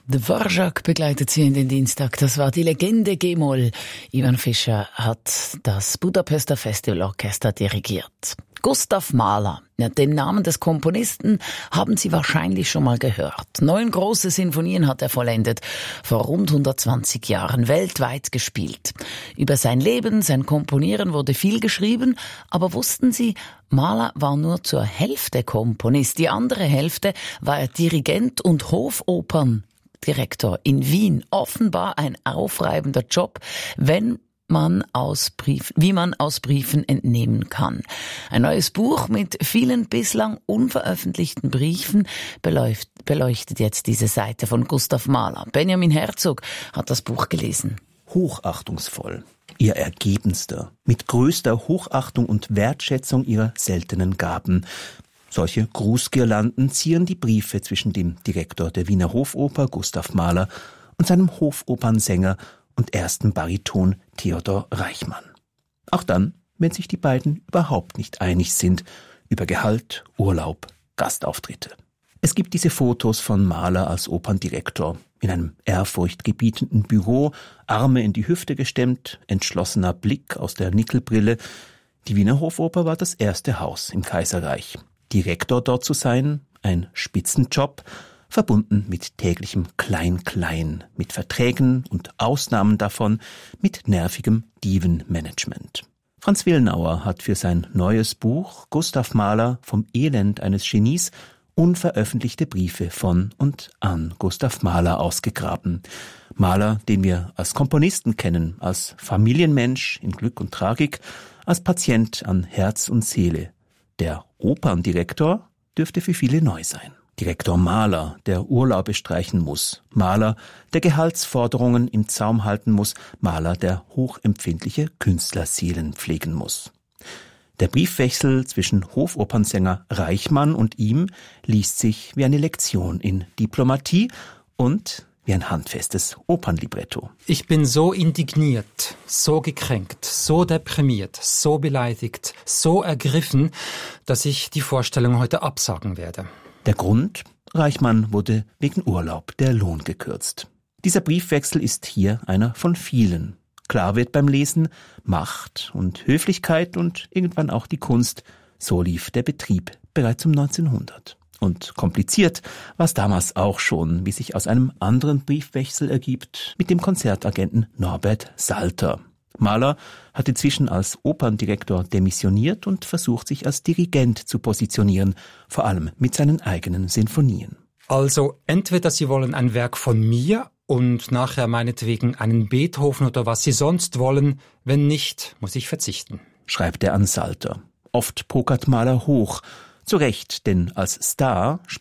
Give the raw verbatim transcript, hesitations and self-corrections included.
Dvorak begleitet sie in den Dienstag. Das war die Legende G-Moll. Ivan Fischer hat das Budapester Festivalorchester dirigiert. Gustav Mahler, ja, den Namen des Komponisten haben Sie wahrscheinlich schon mal gehört. Neun große Sinfonien hat er vollendet, vor rund hundertzwanzig Jahren weltweit gespielt. Über sein Leben, sein Komponieren wurde viel geschrieben, aber wussten Sie, Mahler war nur zur Hälfte Komponist. Die andere Hälfte war er Dirigent und Hofoperndirektor in Wien. Offenbar ein aufreibender Job, wenn man aus Brief, wie man aus Briefen entnehmen kann. Ein neues Buch mit vielen bislang unveröffentlichten Briefen beleuchtet, beleuchtet jetzt diese Seite von Gustav Mahler. Benjamin Herzog hat das Buch gelesen. Hochachtungsvoll, ihr Ergebenster, mit größter Hochachtung und Wertschätzung ihrer seltenen Gaben. Solche Grußgirlanden zieren die Briefe zwischen dem Direktor der Wiener Hofoper Gustav Mahler und seinem Hofopernsänger und ersten Bariton Theodor Reichmann. Auch dann, wenn sich die beiden überhaupt nicht einig sind über Gehalt, Urlaub, Gastauftritte. Es gibt diese Fotos von Mahler als Operndirektor in einem ehrfurchtgebietenden Büro, Arme in die Hüfte gestemmt, entschlossener Blick aus der Nickelbrille. Die Wiener Hofoper war das erste Haus im Kaiserreich. Direktor dort zu sein, ein Spitzenjob, verbunden mit täglichem Klein-Klein, mit Verträgen und Ausnahmen davon, mit nervigem Divenmanagement. Franz Wilnauer hat für sein neues Buch Gustav Mahler vom Elend eines Genies unveröffentlichte Briefe von und an Gustav Mahler ausgegraben. Mahler, den wir als Komponisten kennen, als Familienmensch in Glück und Tragik, als Patient an Herz und Seele. Der Operndirektor dürfte für viele neu sein. Direktor Mahler, der Urlaube streichen muss. Mahler, der Gehaltsforderungen im Zaum halten muss. Mahler, der hochempfindliche Künstlerseelen pflegen muss. Der Briefwechsel zwischen Hofopernsänger Reichmann und ihm liest sich wie eine Lektion in Diplomatie und wie ein handfestes Opernlibretto. Ich bin so indigniert, so gekränkt, so deprimiert, so beleidigt, so ergriffen, dass ich die Vorstellung heute absagen werde. Der Grund? Reichmann wurde wegen Urlaub der Lohn gekürzt. Dieser Briefwechsel ist hier einer von vielen. Klar wird beim Lesen, Macht und Höflichkeit und irgendwann auch die Kunst, so lief der Betrieb bereits um neunzehnhundert. Und kompliziert war es damals auch schon, wie sich aus einem anderen Briefwechsel ergibt, mit dem Konzertagenten Norbert Salter. Mahler hat inzwischen als Operndirektor demissioniert und versucht sich als Dirigent zu positionieren, vor allem mit seinen eigenen Sinfonien. Also entweder Sie wollen ein Werk von mir und nachher meinetwegen einen Beethoven oder was Sie sonst wollen, wenn nicht, muss ich verzichten, schreibt er an Salter. Oft pokert Mahler hoch. Zu Recht, denn als Star